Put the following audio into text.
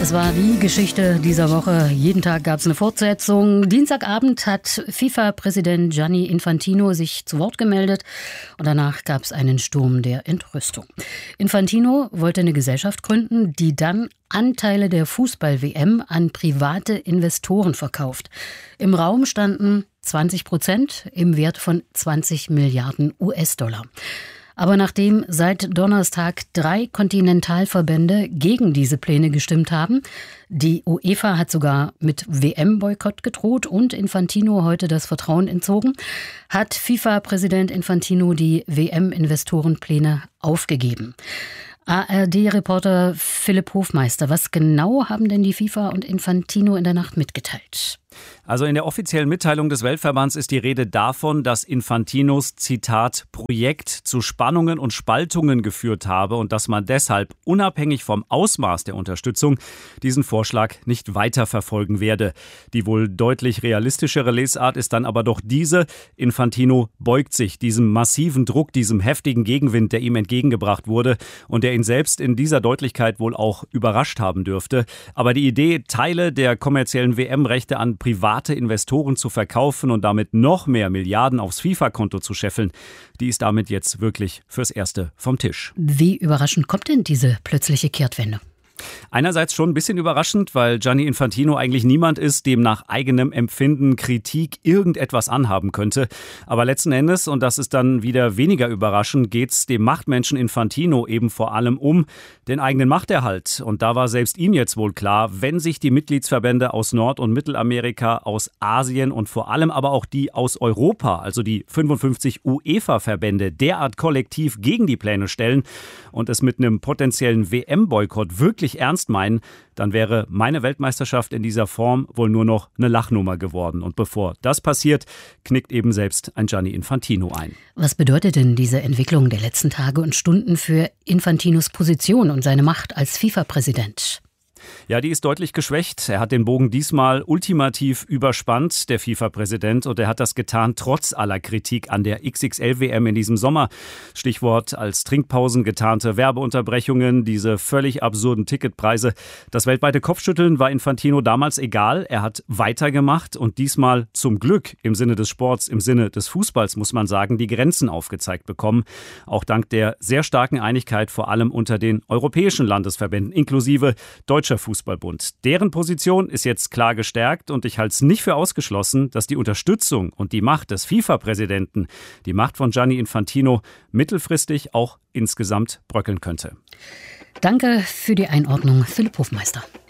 Es war die Geschichte dieser Woche. Jeden Tag gab es eine Fortsetzung. Dienstagabend hat FIFA-Präsident Gianni Infantino sich zu Wort gemeldet und danach gab es einen Sturm der Entrüstung. Infantino wollte eine Gesellschaft gründen, die dann Anteile der Fußball-WM an private Investoren verkauft. Im Raum standen 20% im Wert von 20 Milliarden US-Dollar. Aber nachdem seit Donnerstag 3 Kontinentalverbände gegen diese Pläne gestimmt haben, die UEFA hat sogar mit WM-Boykott gedroht und Infantino heute das Vertrauen entzogen, hat FIFA-Präsident Infantino die WM-Investorenpläne aufgegeben. ARD-Reporter Philipp Hofmeister, was genau haben denn die FIFA und Infantino in der Nacht mitgeteilt? Also in der offiziellen Mitteilung des Weltverbands ist die Rede davon, dass Infantinos, Zitat, Projekt zu Spannungen und Spaltungen geführt habe und dass man deshalb unabhängig vom Ausmaß der Unterstützung diesen Vorschlag nicht weiterverfolgen werde. Die wohl deutlich realistischere Lesart ist dann aber doch diese: Infantino beugt sich diesem massiven Druck, diesem heftigen Gegenwind, der ihm entgegengebracht wurde und der ihn selbst in dieser Deutlichkeit wohl auch überrascht haben dürfte. Aber die Idee, Teile der kommerziellen WM-Rechte an private Investoren zu verkaufen und damit noch mehr Milliarden aufs FIFA-Konto zu scheffeln, die ist damit jetzt wirklich fürs Erste vom Tisch. Wie überraschend kommt denn diese plötzliche Kehrtwende? Einerseits schon ein bisschen überraschend, weil Gianni Infantino eigentlich niemand ist, dem nach eigenem Empfinden Kritik irgendetwas anhaben könnte. Aber letzten Endes, und das ist dann wieder weniger überraschend, geht's dem Machtmenschen Infantino eben vor allem um den eigenen Machterhalt. Und da war selbst ihm jetzt wohl klar, wenn sich die Mitgliedsverbände aus Nord- und Mittelamerika, aus Asien und vor allem aber auch die aus Europa, also die 55 UEFA-Verbände, derart kollektiv gegen die Pläne stellen und es mit einem potenziellen WM-Boykott wirklich ernst meinen, dann wäre meine Weltmeisterschaft in dieser Form wohl nur noch eine Lachnummer geworden. Und bevor das passiert, knickt eben selbst ein Gianni Infantino ein. Was bedeutet denn diese Entwicklung der letzten Tage und Stunden für Infantinos Position und seine Macht als FIFA-Präsident? Ja, die ist deutlich geschwächt. Er hat den Bogen diesmal ultimativ überspannt, der FIFA-Präsident. Und er hat das getan trotz aller Kritik an der XXL-WM in diesem Sommer. Stichwort als Trinkpausen getarnte Werbeunterbrechungen, diese völlig absurden Ticketpreise. Das weltweite Kopfschütteln war Infantino damals egal. Er hat weitergemacht und diesmal zum Glück im Sinne des Sports, im Sinne des Fußballs, muss man sagen, die Grenzen aufgezeigt bekommen. Auch dank der sehr starken Einigkeit, vor allem unter den europäischen Landesverbänden, inklusive Deutscher Fußballbund. Deren Position ist jetzt klar gestärkt und ich halte es nicht für ausgeschlossen, dass die Unterstützung und die Macht des FIFA-Präsidenten, die Macht von Gianni Infantino, mittelfristig auch insgesamt bröckeln könnte. Danke für die Einordnung, Philipp Hofmeister.